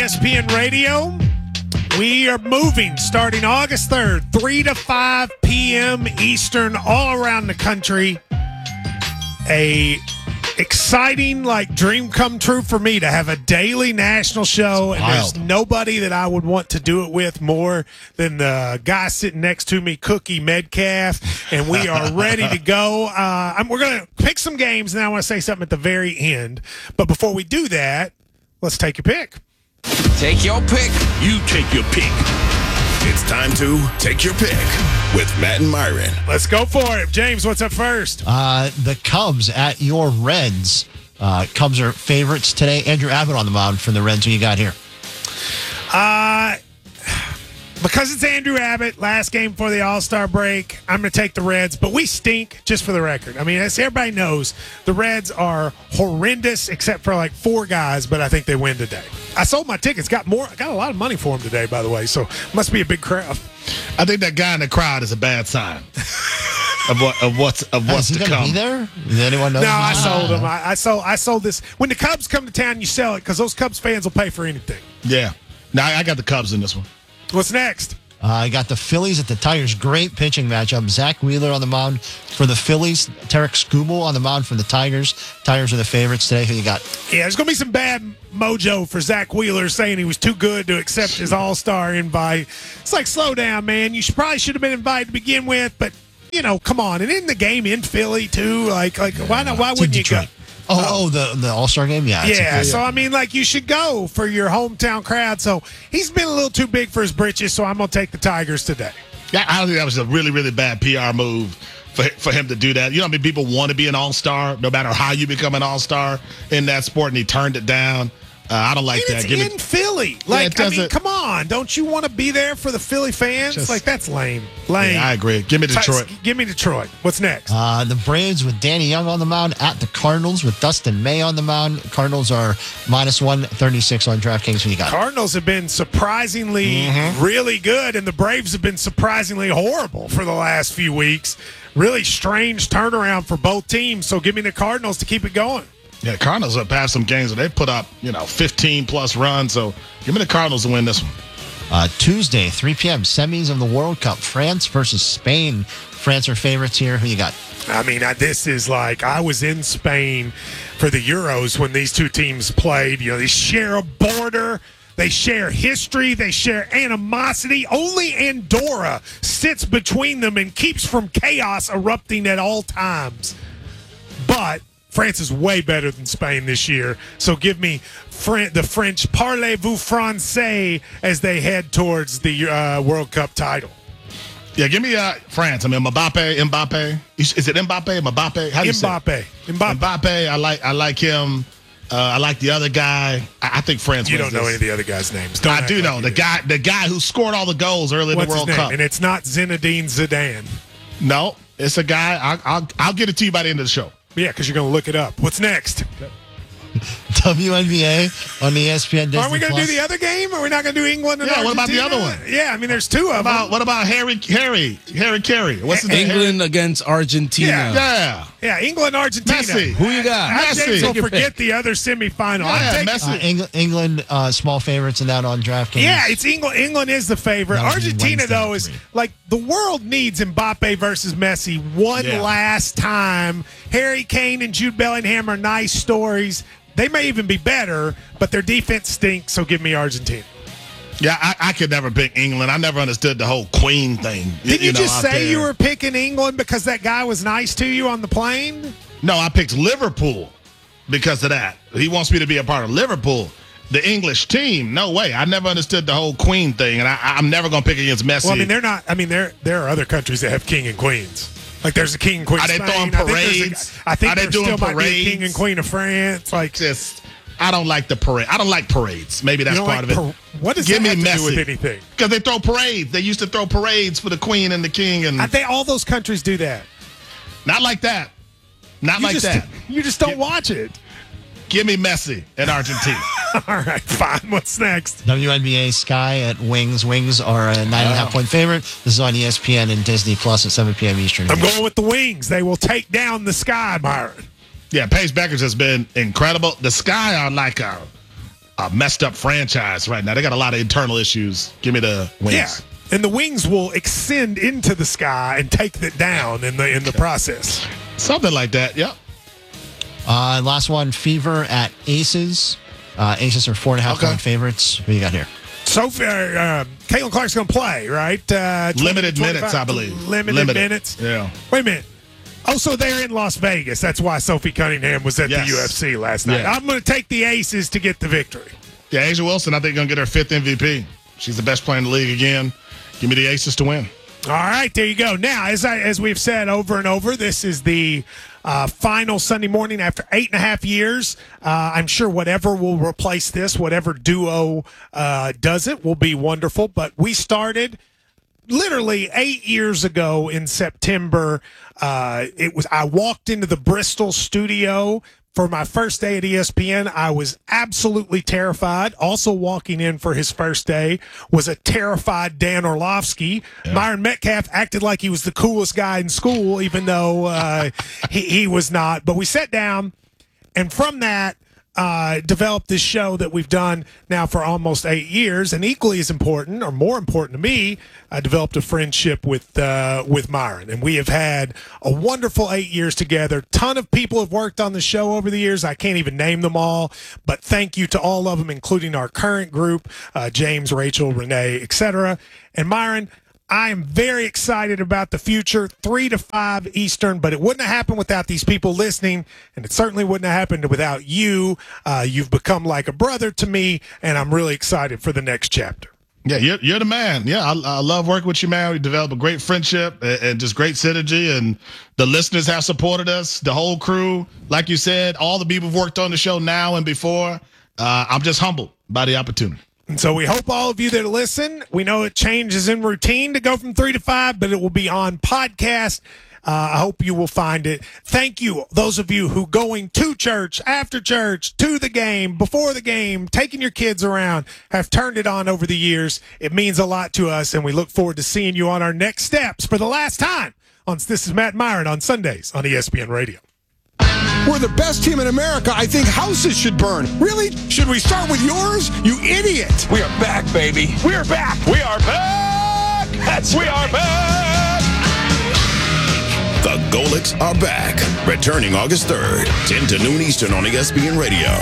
ESPN Radio. We are moving starting August 3rd, 3 to 5 p.m. Eastern, all around the country. A exciting, dream come true for me to have a daily national show. And there's nobody that I would want to do it with more than the guy sitting next to me, Cookie Metcalf. And we are ready to go. We're going to pick some games, and I want to say something at the very end. But before we do that, let's take a pick. Take your pick. You take your pick. It's time to take your pick with Matt and Myron. Let's go for it. James, what's up first? The Cubs at your Reds. Cubs are favorites today. Andrew Abbott on the mound for the Reds. Who you got here? Because it's Andrew Abbott, last game before the All-Star break, I'm going to take the Reds, but we stink, just for the record. I mean, as everybody knows, the Reds are horrendous except for 4 guys, but I think they win today. I sold my tickets, got a lot of money for them today, by the way, so must be a big crowd. I think that guy in the crowd is a bad sign of what's Is he to gonna come. be there? Does anyone know? No, I sold them. I sold this. When the Cubs come to town, you sell it because those Cubs fans will pay for anything. Yeah. No, I got the Cubs in this one. What's next? I got the Phillies at the Tigers. Great pitching matchup. Zach Wheeler on the mound for the Phillies. Tarek Skubal on the mound for the Tigers. Tigers are the favorites today. Who you got? Yeah, there's going to be some bad mojo for Zach Wheeler saying he was too good to accept his All-Star invite. It's slow down, man. You probably should have been invited to begin with, but, come on. And in the game in Philly, too, why not? Why wouldn't you go? The All-Star game? Yeah. Yeah, so, you should go for your hometown crowd. So he's been a little too big for his britches, so I'm going to take the Tigers today. Yeah, I think that was a really, really bad PR move for him to do that. You know how many people want to be an all-star, no matter how you become an all-star in that sport, and he turned it down. I don't like that. It's in Philly. Come on. Don't you want to be there for the Philly fans? That's lame. Lame. Yeah, I agree. Give me Detroit. Give me Detroit. What's next? The Braves with Danny Young on the mound at the Cardinals with Dustin May on the mound. Cardinals are minus 136 on DraftKings. Who you got? Cardinals have been surprisingly really good, and the Braves have been surprisingly horrible for the last few weeks. Really strange turnaround for both teams, so give me the Cardinals to keep it going. Yeah, the Cardinals have passed some games where they put up, 15-plus runs. So give me the Cardinals to win this one. Tuesday, 3 p.m., semis of the World Cup. France versus Spain. France are favorites here. Who you got? This is I was in Spain for the Euros when these two teams played. They share a border. They share history. They share animosity. Only Andorra sits between them and keeps from chaos erupting at all times. But France is way better than Spain this year, so give me the French parlez-vous français as they head towards the World Cup title. Yeah, give me France. Mbappe. Is it Mbappe? Mbappe? How do you say it? Mbappe. I like him. I like the other guy. I think France. You don't know any of the other guys' names. I do know the guy who scored all the goals early in the World Cup. And it's not Zinedine Zidane. No, it's a guy. I'll get it to you by the end of the show. Yeah, because you're going to look it up. What's next? WNBA on the ESPN Disney+. Are we going to do the other game? Or are we not going to do England and Argentina? What about the other one? Yeah, there's 2 of them. What about Harry Carey? What's his name? England against Argentina. Yeah, England, Argentina. Messi. Who you got? James will forget the other semifinal. Yeah, Messi. England, small favorites in that on DraftKings. Yeah, it's England. England is the favorite. Argentina, though, is the world needs Mbappe versus Messi one last time. Harry Kane and Jude Bellingham are nice stories. They may even be better, but their defense stinks, so give me Argentina. Yeah, I could never pick England. I never understood the whole Queen thing. Did you just say you were picking England because that guy was nice to you on the plane? No, I picked Liverpool because of that. He wants me to be a part of Liverpool. The English team, no way. I never understood the whole Queen thing, and I'm never going to pick against Messi. Well, they're not. There are other countries that have king and queens. There's a king and queen. Are they throwing parades? I think they doing still parades? Might be a king and queen of France. I don't like the parade. I don't like parades. Maybe that's part of it. What does that have to do with anything? Because they throw parades. They used to throw parades for the queen and the king, and all those countries do that. Not like that. You just don't watch it. Give me Messi in Argentina. All right, fine. What's next? WNBA Sky at Wings. Wings are a 9.5-point favorite. This is on ESPN and Disney Plus at 7 p.m. Eastern. I'm going with the Wings. They will take down the Sky, Byron. Yeah, Paige Beckers has been incredible. The Sky are like a messed up franchise right now. They got a lot of internal issues. Give me the Wings. Yeah. And the Wings will extend into the sky and take it down in the process. Something like that, yep. Last one, Fever at Aces. Aces are 4.5-point favorites. What do you got here? So Caitlin Clark's going to play, right? Limited minutes, I believe. Limited minutes? Yeah. Wait a minute. Oh, so they're in Las Vegas. That's why Sophie Cunningham was at the UFC last night. Yeah. I'm going to take the Aces to get the victory. Yeah, A'ja Wilson, I think, going to get her 5th MVP. She's the best player in the league again. Give me the Aces to win. All right, there you go. Now, as we've said over and over, this is the final Sunday morning after 8.5 years. I'm sure whatever will replace this, whatever duo does it, will be wonderful. But we started literally 8 years ago in September. I walked into the Bristol studio for my first day at ESPN. I was absolutely terrified. Also walking in for his first day was a terrified Dan Orlovsky. Yeah. Myron Metcalf acted like he was the coolest guy in school, even though he was not. But we sat down, and from that, developed this show that we've done now for almost 8 years. And equally as important, or more important to me, I developed a friendship with Myron. And we have had a wonderful 8 years together. Ton of people have worked on the show over the years. I can't even name them all, but thank you to all of them, including our current group, James, Rachel, Renee, etc. And Myron, I am very excited about the future, 3 to 5 Eastern, but it wouldn't have happened without these people listening, and it certainly wouldn't have happened without you. You've become like a brother to me, and I'm really excited for the next chapter. Yeah, you're the man. Yeah, I love working with you, man. We developed a great friendship and just great synergy, and the listeners have supported us, the whole crew. Like you said, all the people who've worked on the show now and before. I'm just humbled by the opportunity. And so we hope all of you that listen, we know it changes in routine to go from 3 to 5, but it will be on podcast. I hope you will find it. Thank you, those of you who going to church, after church, to the game, before the game, taking your kids around, have turned it on over the years. It means a lot to us, and we look forward to seeing you on our next steps for the last time on This is Matt Myron on Sundays on ESPN Radio. We're the best team in America. I think houses should burn. Really? Should we start with yours? You idiot. We are back, baby. We are back. We are back. We are back. The Golics are back. Returning August 3rd, 10 to noon Eastern on ESPN Radio.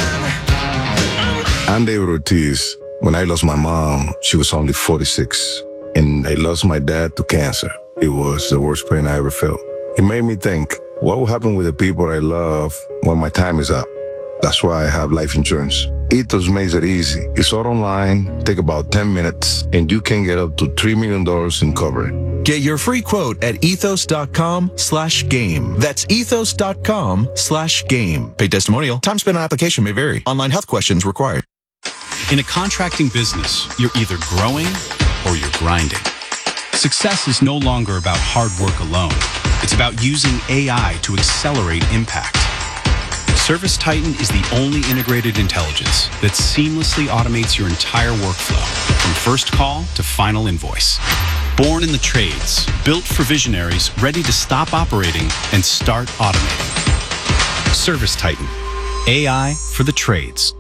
I'm David Ortiz. When I lost my mom, she was only 46. And I lost my dad to cancer. It was the worst pain I ever felt. It made me think, what will happen with the people I love when my time is up? That's why I have life insurance. Ethos makes it easy. It's all online, take about 10 minutes, and you can get up to $3 million in coverage. Get your free quote at ethos.com/game. That's ethos.com/game. Paid testimonial. Time spent on application may vary. Online health questions required. In a contracting business, you're either growing or you're grinding. Success is no longer about hard work alone. It's about using AI to accelerate impact. ServiceTitan is the only integrated intelligence that seamlessly automates your entire workflow, from first call to final invoice. Born in the trades, built for visionaries ready to stop operating and start automating. ServiceTitan, AI for the trades.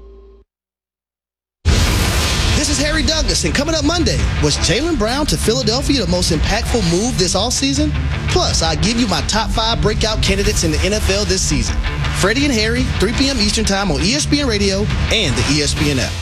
This is Harry Douglas, and coming up Monday, was Jaylen Brown to Philadelphia the most impactful move this offseason? Plus, I give you my top 5 breakout candidates in the NFL this season. Freddie and Harry, 3 p.m. Eastern Time on ESPN Radio and the ESPN app.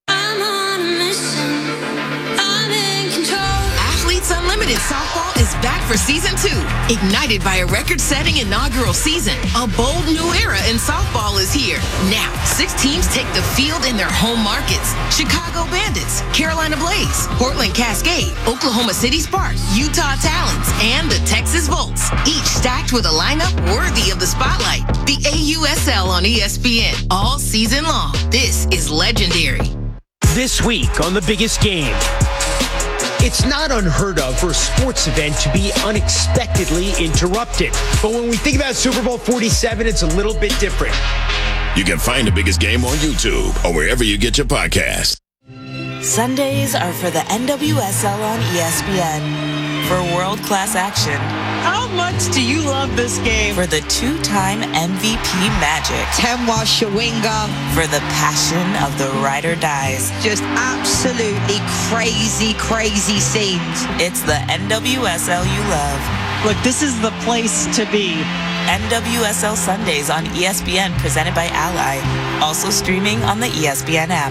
Unlimited Softball is back for Season 2. Ignited by a record-setting inaugural season, a bold new era in softball is here. Now, 6 teams take the field in their home markets. Chicago Bandits, Carolina Blaze, Portland Cascade, Oklahoma City Sparks, Utah Talons, and the Texas Volts. Each stacked with a lineup worthy of the spotlight. The AUSL on ESPN all season long. This is legendary. This week on The Biggest Game. It's not unheard of for a sports event to be unexpectedly interrupted. But when we think about Super Bowl 47, it's a little bit different. You can find The Biggest Game on YouTube or wherever you get your podcasts. Sundays are for the NWSL on ESPN. For world-class action. How much do you love this game? For the two-time MVP Magic. Temwa Shawinga. For the passion of the ride or dies. Just absolutely crazy, crazy scenes. It's the NWSL you love. Look, this is the place to be. NWSL Sundays on ESPN, presented by Ally. Also streaming on the ESPN app.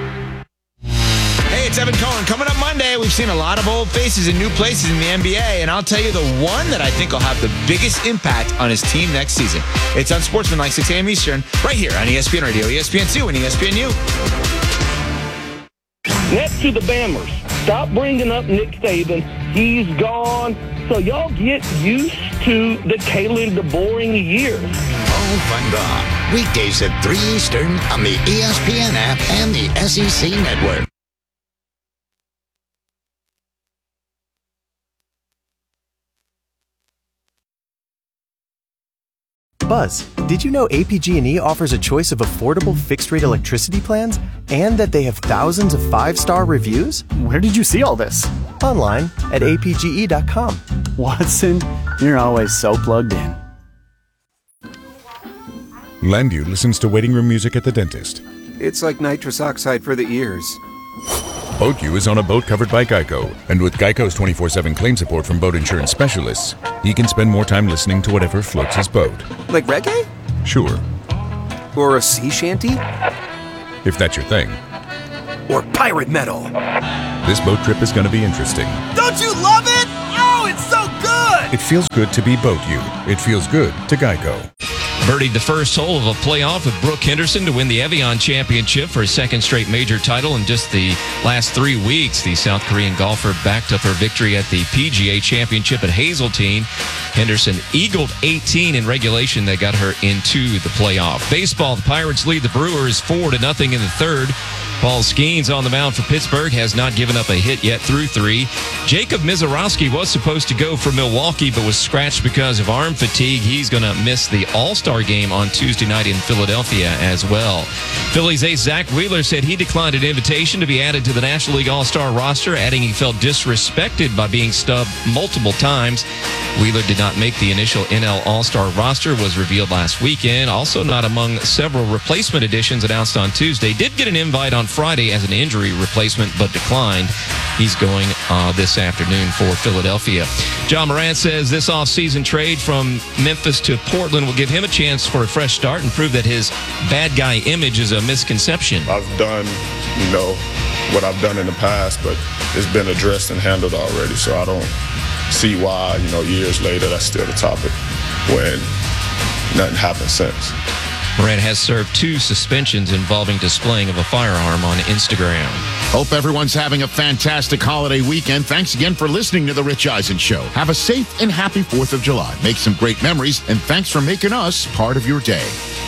Hey, it's Evan Cohen. Coming up Monday, we've seen a lot of old faces in new places in the NBA, and I'll tell you the one that I think will have the biggest impact on his team next season. It's on Sportsmanlike, 6 a.m. Eastern, right here on ESPN Radio, ESPN2, and ESPNU. Next to the Bammers, stop bringing up Nick Saban. He's gone. So y'all get used to the Kalen DeBoer years. Oh, fun God. Weekdays at 3 Eastern on the ESPN app and the SEC Network. Buzz, did you know APG&E offers a choice of affordable fixed-rate electricity plans and that they have thousands of 5-star reviews? Where did you see all this? Online at apge.com. Watson, you're always so plugged in. Landview listens to waiting room music at the dentist. It's like nitrous oxide for the ears. BoatU is on a boat covered by Geico, and with Geico's 24/7 claim support from boat insurance specialists, he can spend more time listening to whatever floats his boat. Like reggae? Sure. Or a sea shanty? If that's your thing. Or pirate metal? This boat trip is going to be interesting. Don't you love it? Oh, it's so good! It feels good to be BoatU. It feels good to Geico. Birdied the first hole of a playoff with Brooke Henderson to win the Evian Championship for his second straight major title in just the last 3 weeks. The South Korean golfer backed up her victory at the PGA Championship at Hazeltine. Henderson eagled 18 in regulation that got her into the playoff. Baseball, the Pirates lead the Brewers 4-0 in the third. Paul Skeens on the mound for Pittsburgh has not given up a hit yet through 3. Jacob Mizorowski was supposed to go for Milwaukee but was scratched because of arm fatigue. He's going to miss the All-Star game on Tuesday night in Philadelphia as well. Phillies ace Zach Wheeler said he declined an invitation to be added to the National League All-Star roster, adding he felt disrespected by being stubbed multiple times. Wheeler did not make the initial NL All-Star roster, was revealed last weekend. Also not among several replacement additions announced on Tuesday. Did get an invite on Friday as an injury replacement, but declined. He's going this afternoon for Philadelphia. John Morant says this offseason trade from Memphis to Portland will give him a chance for a fresh start and prove that his bad guy image is a misconception. I've done, what I've done in the past, but it's been addressed and handled already, so I don't see why, years later, that's still the topic when nothing happened since. Morant has served 2 suspensions involving displaying of a firearm on Instagram. Hope everyone's having a fantastic holiday weekend. Thanks again for listening to The Rich Eisen Show. Have a safe and happy 4th of July. Make some great memories, and thanks for making us part of your day.